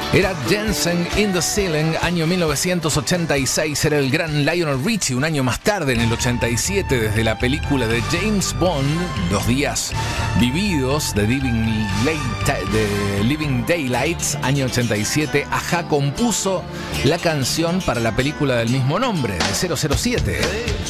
Era Dancing in the Ceiling, año 1986. Era el gran Lionel Richie, un año más tarde, en el 87, desde la película de James Bond, Los días vividos, de Living Daylights, año 87. Ajá compuso la canción para la película del mismo nombre, de 007.